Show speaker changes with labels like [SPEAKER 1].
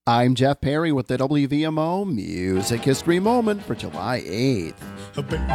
[SPEAKER 1] I'm Jeff Perry with the WVMO Music History Moment for July 8th.